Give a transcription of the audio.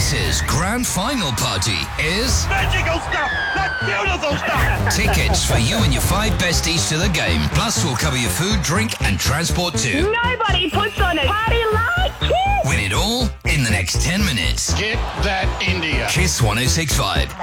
Kiss's grand final party is magical stuff! That's beautiful stuff! tickets for you and your 5 besties to the game. Plus, we'll cover your food, drink, and transport too. Nobody puts on a party like Kiss. Win it all in the next 10 minutes. Get that India. Kiss 106.5.